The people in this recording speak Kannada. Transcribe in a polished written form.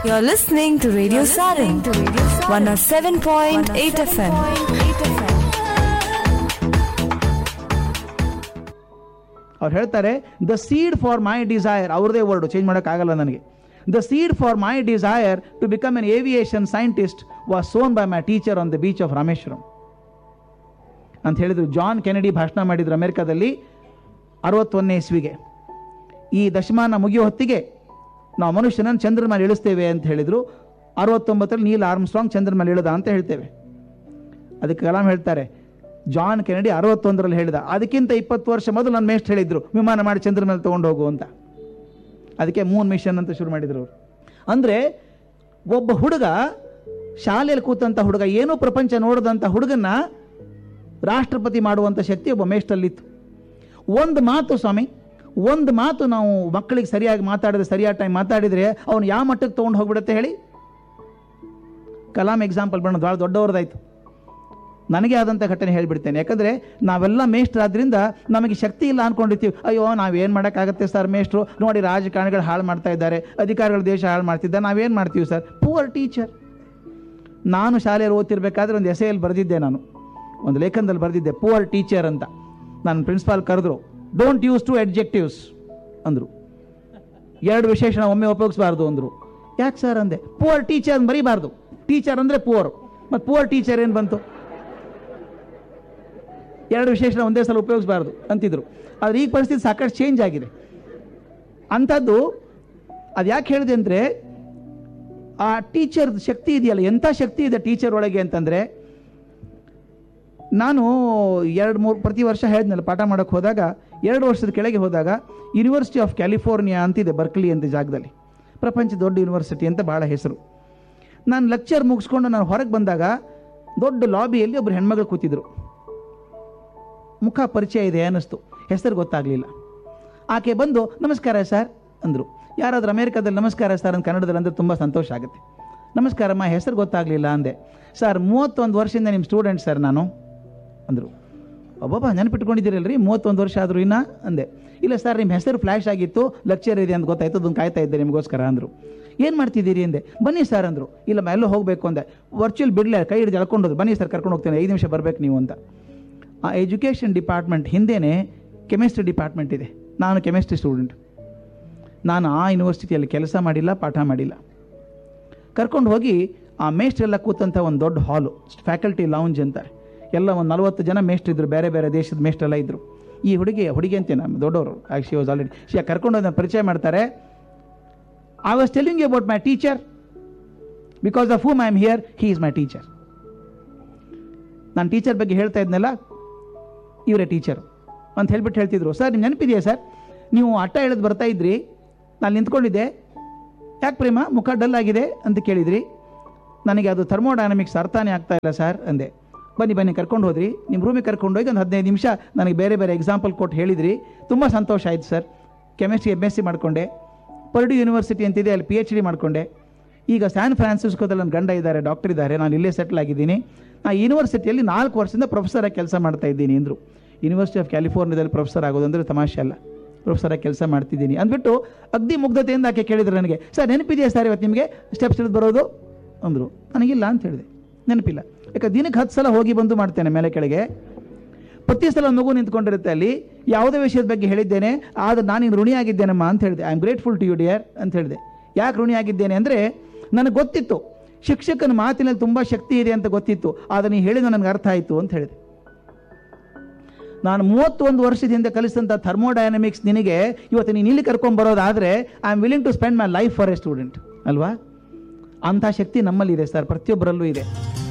You're listening to Radio Sarang, 107.8 FM. ಅವ್ರು ಹೇಳ್ತಾರೆ, the seed for my desire, ಅವ್ರದೇ ವರ್ಡ್, ಚೇಂಜ್ ಮಾಡೋಕ್ಕಾಗಲ್ಲ ನನಗೆ. The seed for my desire to become an aviation scientist was soan by my teacher on the beach of Rameswaram ಅಂತ ಹೇಳಿದರು. ಜಾನ್ ಕೆನೆಡಿ ಭಾಷಣ ಮಾಡಿದ್ರು ಅಮೆರಿಕಾದಲ್ಲಿ 61ನೇ ಇಸ್ವಿಗೆ. ಈ ದಶಮಾನ ಮುಗಿಯೋ ಹೊತ್ತಿಗೆ ನಾವು ಮನುಷ್ಯನನ್ನು ಚಂದ್ರನ ಮೇಲೆ ಇಳಿಸ್ತೇವೆ ಅಂತ ಹೇಳಿದರು. 69ರಲ್ಲಿ ನೀಲ್ ಆರ್ಮ್ಸ್ಟ್ರಾಂಗ್ ಚಂದ್ರನ ಮೇಲೆ ಇಳಿದ ಅಂತ ಹೇಳ್ತೇವೆ. ಅದಕ್ಕೆ ಕಲಾಂ ಹೇಳ್ತಾರೆ, ಜಾನ್ ಕೆನೆಡಿ 61ರಲ್ಲಿ ಹೇಳಿದ, ಅದಕ್ಕಿಂತ 20 ವರ್ಷ ಮೊದಲು ನನ್ನ ಮೇಷ್ಟ್ ಹೇಳಿದ್ರು ವಿಮಾನ ಮಾಡಿ ಚಂದ್ರ ಮೇಲೆ ತೊಗೊಂಡು ಹೋಗು ಅಂತ. ಅದಕ್ಕೆ ಮೂನ್ ಮಿಷನ್ ಅಂತ ಶುರು ಮಾಡಿದ್ರು ಅವರು. ಅಂದರೆ ಒಬ್ಬ ಹುಡುಗ, ಶಾಲೆಯಲ್ಲಿ ಕೂತಂಥ ಹುಡುಗ, ಏನೂ ಪ್ರಪಂಚ ನೋಡಿದಂಥ ಹುಡುಗನ್ನ ರಾಷ್ಟ್ರಪತಿ ಮಾಡುವಂಥ ಶಕ್ತಿ ಒಬ್ಬ ಮೇಷ್ಟ್ರಲ್ಲಿತ್ತು. ಒಂದು ಮಾತು ಸ್ವಾಮಿ, ಒಂದು ಮಾತು ನಾವು ಮಕ್ಕಳಿಗೆ ಸರಿಯಾಗಿ ಮಾತಾಡಿದ್ರೆ, ಸರಿಯಾದ ಟೈಮ್ ಮಾತಾಡಿದರೆ ಅವನು ಯಾವ ಮಟ್ಟಕ್ಕೆ ತೊಗೊಂಡು ಹೋಗ್ಬಿಡುತ್ತೆ ಹೇಳಿ. ಕಲಾಂ ಎಕ್ಸಾಂಪಲ್ ಬರೋದು ಭಾಳ ದೊಡ್ಡವ್ರದ್ದಾಯಿತು. ನನಗೆ ಆದಂಥ ಘಟನೆ ಹೇಳಿಬಿಡ್ತೇನೆ. ಯಾಕಂದರೆ ನಾವೆಲ್ಲ ಮೇಷ್ಟ್ರಾದ್ರಿಂದ ನಮಗೆ ಶಕ್ತಿ ಇಲ್ಲ ಅಂದ್ಕೊಂಡಿರ್ತೀವಿ. ಅಯ್ಯೋ ನಾವೇನು ಮಾಡೋಕ್ಕಾಗತ್ತೆ ಸರ್, ಮೇಷ್ಟ್ರು ನೋಡಿ ರಾಜಕಾರಣಿಗಳು ಹಾಳು ಮಾಡ್ತಾ ಇದ್ದಾರೆ, ಅಧಿಕಾರಿಗಳು ದೇಶ ಹಾಳು ಮಾಡ್ತಿದ್ದಾರೆ, ನಾವೇನು ಮಾಡ್ತೀವಿ ಸರ್. Poor teacher. ನಾನು ಶಾಲೆಯಲ್ಲಿ ಓದ್ತಿರ್ಬೇಕಾದ್ರೆ ಒಂದು ಎಸೆಯಲ್ಲಿ ಬರೆದಿದ್ದೆ, ನಾನು ಒಂದು ಲೇಖನದಲ್ಲಿ ಬರೆದಿದ್ದೆ, ಪೂವರ್ ಟೀಚರ್ ಅಂತ. ನಾನು ಪ್ರಿನ್ಸಿಪಾಲ್ ಕರೆದ್ರು, ಡೋಂಟ್ ಯೂಸ್ ಟು ಅಡ್ಜೆಕ್ಟಿವ್ಸ್ ಅಂದರು. 2 ವಿಶೇಷಣ ಒಮ್ಮೆ ಉಪಯೋಗಿಸಬಾರ್ದು ಅಂದರು. ಯಾಕೆ ಸರ್ ಅಂದೆ. ಪೂವರ್ ಟೀಚರ್ ಬರೀಬಾರ್ದು, ಟೀಚರ್ ಅಂದರೆ ಪೂವರ್, ಮತ್ತು ಪೂವರ್ ಟೀಚರ್ ಏನು ಬಂತು, 2 ವಿಶೇಷಣ ಒಂದೇ ಸಲ ಉಪಯೋಗಿಸಬಾರ್ದು ಅಂತಿದ್ರು. ಆದರೆ ಈಗ ಪರಿಸ್ಥಿತಿ ಸಾಕಷ್ಟು ಚೇಂಜ್ ಆಗಿದೆ. ಅಂಥದ್ದು ಅದು ಯಾಕೆ ಹೇಳಿದೆ ಅಂದರೆ, ಆ ಟೀಚರ್ ಶಕ್ತಿ ಇದೆಯಲ್ಲ, ಎಂಥ ಶಕ್ತಿ ಇದೆ ಟೀಚರ್ ಒಳಗೆ ಅಂತಂದರೆ, ನಾನು 2-3 ಪ್ರತಿ ವರ್ಷ ಹೇಳಿದ್ನಲ್ಲ ಪಾಠ ಮಾಡೋಕ್ಕೆ ಹೋದಾಗ, 2 ವರ್ಷದ ಕೆಳಗೆ ಹೋದಾಗ ಯೂನಿವರ್ಸಿಟಿ ಆಫ್ ಕ್ಯಾಲಿಫೋರ್ನಿಯಾ ಅಂತಿದೆ ಬರ್ಕ್ಲಿ ಅಂತ ಜಾಗದಲ್ಲಿ, ಪ್ರಪಂಚ ದೊಡ್ಡ ಯೂನಿವರ್ಸಿಟಿ ಅಂತ ಭಾಳ ಹೆಸರು. ನಾನು ಲೆಕ್ಚರ್ ಮುಗಿಸ್ಕೊಂಡು ನಾನು ಹೊರಗೆ ಬಂದಾಗ ದೊಡ್ಡ ಲಾಬಿಯಲ್ಲಿ ಒಬ್ಬರು ಹೆಣ್ಮಗಳು ಕೂತಿದ್ರು. ಮುಖ ಪರಿಚಯ ಇದೆ ಅನ್ನಿಸ್ತು, ಹೆಸರು ಗೊತ್ತಾಗಲಿಲ್ಲ. ಆಕೆ ಬಂದು ನಮಸ್ಕಾರ ಸರ್ ಅಂದರು. ಯಾರಾದರೂ ಅಮೇರಿಕಾದಲ್ಲಿ ನಮಸ್ಕಾರ ಸರ್ ಅಂತ ಕನ್ನಡದಲ್ಲಿ ಅಂದರೆ ತುಂಬ ಸಂತೋಷ ಆಗುತ್ತೆ. ನಮಸ್ಕಾರಮ್ಮ, ಹೆಸರು ಗೊತ್ತಾಗಲಿಲ್ಲ ಅಂದೆ. ಸರ್ 31 ವರ್ಷದಿಂದ ನಿಮ್ಮ ಸ್ಟೂಡೆಂಟ್ ಸರ್ ನಾನು ಅಂದರು. ಒಬ್ಬೊಬ್ಬ ನೆನಪಿಟ್ಕೊಂಡಿದ್ದೀರಲ್ರಿ, 31 ವರ್ಷ ಆದರೂ ಇನ್ನೂ ಅಂದೆ. ಇಲ್ಲ ಸರ್ ನಿಮ್ಮ ಹೆಸರು ಫ್ಲ್ಯಾಶ್ ಆಗಿತ್ತು, ಲೆಕ್ಚರ್ ಇದೆ ಅಂತ ಗೊತ್ತಾಯ್ತು, ಅದನ್ನು ಕಾಯ್ತಾ ಇದ್ದೆ ನಿಮಗೋಸ್ಕರ ಅಂದರು. ಏನು ಮಾಡ್ತಿದ್ದೀರಿ ಅಂದೆ. ಬನ್ನಿ ಸರ್ ಅಂದರು. ಇಲ್ಲಮ್ಮ ಎಲ್ಲೋ ಹೋಗಬೇಕು ಅಂದೆ. ವರ್ಚುವಲ್ ಬಿಡಲೇ ಕೈ ಹಿಡಿದು ಎಳ್ಕೊಂಡೋದು, ಬನ್ನಿ ಸರ್ ಕರ್ಕೊಂಡು ಹೋಗ್ತೇನೆ, 5 ನಿಮಿಷ ಬರಬೇಕು ನೀವು ಅಂತ. ಆ ಎಜುಕೇಷನ್ ಡಿಪಾರ್ಟ್ಮೆಂಟ್ ಹಿಂದೆಯೇ ಕೆಮಿಸ್ಟ್ರಿ ಡಿಪಾರ್ಟ್ಮೆಂಟ್ ಇದೆ. ನಾನು ಕೆಮಿಸ್ಟ್ರಿ ಸ್ಟೂಡೆಂಟ್. ನಾನು ಆ ಯೂನಿವರ್ಸಿಟಿಯಲ್ಲಿ ಕೆಲಸ ಮಾಡಿಲ್ಲ, ಪಾಠ ಮಾಡಿಲ್ಲ. ಕರ್ಕೊಂಡು ಹೋಗಿ ಆ ಮೇಷ್ಟ್ರೆಲ್ಲ ಕೂತಂಥ ಒಂದು ದೊಡ್ಡ ಹಾಲು, ಫ್ಯಾಕಲ್ಟಿ ಲೌಂಜ್ ಅಂತಾರೆ. ಎಲ್ಲ ಒಂದು 40 ಜನ ಮೇಷ್ಟ್ರಿದ್ರು, ಬೇರೆ ಬೇರೆ ದೇಶದ ಮೇಷ್ಟ್ರೆಲ್ಲ ಇದ್ದರು. ಈ ಹುಡುಗಿ ಅಂತೇನೆ ದೊಡ್ಡವರು, ಶಿ ವಾಸ್ ಆಲ್ರೆಡಿ, ಶಿ ಕರ್ಕೊಂಡು ಹೋಗಿ ಪರಿಚಯ ಮಾಡ್ತಾರೆ. I was telling you about my teacher, because of whom I am here, he is my teacher. ನಾನು ಟೀಚರ್ ಬಗ್ಗೆ ಹೇಳ್ತಾ ಇದ್ನಲ್ಲ, ಇವರೇ ಟೀಚರು ಅಂತ ಹೇಳ್ಬಿಟ್ಟು ಹೇಳ್ತಿದ್ರು. ಸರ್ ನಿಮ್ಗೆ ನೆನಪಿದೆಯಾ ಸರ್, ನೀವು ಅಟ್ಟ ಎಳೆದು ಬರ್ತಾ ಇದ್ರಿ, ನಾನು ನಿಂತ್ಕೊಂಡಿದ್ದೆ, ಯಾಕೆ ಪ್ರೇಮ ಮುಖ ಡಲ್ ಆಗಿದೆ ಅಂತ ಕೇಳಿದ್ರಿ. ನನಗೆ ಅದು ಥರ್ಮೋಡೈನಮಿಕ್ಸ್ ಅರ್ಥನೇ ಆಗ್ತಾ ಇಲ್ಲ ಸರ್ ಅಂದೆ. ಬನ್ನಿ ಕರ್ಕೊಂಡು ಹೋದ್ರಿ, ನಿಮ್ಮ ರೂಮಿಗೆ ಕರ್ಕೊಂಡು ಹೋಗಿ ಒಂದು 15 ನಿಮಿಷ ನನಗೆ ಬೇರೆ ಬೇರೆ ಎಕ್ಸಾಂಪಲ್ ಕೊಟ್ಟು ಹೇಳಿದ್ರಿ. ತುಂಬ ಸಂತೋಷ ಆಯಿತು ಸರ್. ಕೆಮಿಸ್ಟ್ರಿ MSc ಮಾಡಿಕೊಂಡೆ, ಪರ್ಡ್ಯೂ ಯೂನಿವರ್ಸಿಟಿ ಅಂತಿದೆ ಅಲ್ಲಿ PhD ಮಾಡಿಕೊಂಡೆ. ಈಗ ಸ್ಯಾನ್ ಫ್ರಾನ್ಸಿಸ್ಕೋದಲ್ಲಿ ನನ್ನ ಗಂಡ ಇದ್ದಾರೆ, ಡಾಕ್ಟರ್ ಇದ್ದಾರೆ, ನಾನು ಇಲ್ಲೇ ಸೆಟ್ಲ್ ಆಗಿದ್ದೀನಿ. ನಾನು ಯೂನಿವರ್ಸಿಟಿಯಲ್ಲಿ 4 ವರ್ಷದಿಂದ ಪ್ರೊಫೆಸರಾಗಿ ಕೆಲಸ ಮಾಡ್ತಾ ಇದ್ದೀನಿ ಅಂದರು. ಯೂನಿವರ್ಸಿಟಿ ಆಫ್ ಕ್ಯಾಲಿಫೋರ್ನಿಯಾದಲ್ಲಿ ಪ್ರೊಫೆಸರ್ ಆಗೋದಂದರೆ ತಮಾಷೆ ಅಲ್ಲ, ಪ್ರೊಫೆಸರಾಗಿ ಕೆಲಸ ಮಾಡ್ತಿದ್ದೀನಿ ಅಂದ್ಬಿಟ್ಟು ಅಗ್ದಿ ಮುಗ್ಧತೆಯಿಂದ ಆಕೆ ಕೇಳಿದ್ರು ನನಗೆ, ಸರ್ ನೆನಪಿದೆಯಾ ಸರ್ ಇವತ್ತು ನಿಮಗೆ ಸ್ಟೆಪ್ಸ್ ಹಿಡಿದು ಬರೋದು ಅಂದರು. ನನಗಿಲ್ಲ ಅಂತ ಹೇಳಿದೆ, ನೆನಪಿಲ್ಲ. ಯಾಕೆ ದಿನಕ್ಕೆ 10 ಸಲ ಹೋಗಿ ಬಂದು ಮಾಡ್ತೇನೆ ಮೇಲೆ ಕೆಳಗೆ. ಪ್ರತಿ ಸಲ ಮಗು ನಿಂತ್ಕೊಂಡಿರುತ್ತೆ ಅಲ್ಲಿ, ಯಾವುದೇ ವಿಷಯದ ಬಗ್ಗೆ ಹೇಳಿದ್ದೇನೆ, ಆದರೆ ನಾನಿನ್ನು ಋಣಿಯಾಗಿದ್ದೇನಮ್ಮ ಅಂತ ಹೇಳಿದೆ. I am grateful to you dear ಅಂತ ಹೇಳಿದೆ. ಯಾಕೆ ಋಣಿಯಾಗಿದ್ದೇನೆ ಅಂದರೆ, ನನಗೆ ಗೊತ್ತಿತ್ತು ಶಿಕ್ಷಕನ ಮಾತಿನಲ್ಲಿ ತುಂಬ ಶಕ್ತಿ ಇದೆ ಅಂತ ಗೊತ್ತಿತ್ತು, ಆದರೆ ನೀವು ಹೇಳಿದ ನನಗೆ ಅರ್ಥ ಆಯಿತು ಅಂತ ಹೇಳಿದೆ. ನಾನು 31 ವರ್ಷದಿಂದ ಕಲಿಸಿದಂಥ ಥರ್ಮೋಡೈನಮಿಕ್ಸ್ ನಿನಗೆ ಇವತ್ತು ನೀನು ಇಲ್ಲಿ ಕರ್ಕೊಂಬರೋದಾದರೆ I am willing to spend my life for A student ಅಲ್ವಾ. ಅಂಥ ಶಕ್ತಿ ನಮ್ಮಲ್ಲಿದೆ ಸರ್, ಪ್ರತಿಯೊಬ್ಬರಲ್ಲೂ ಇದೆ.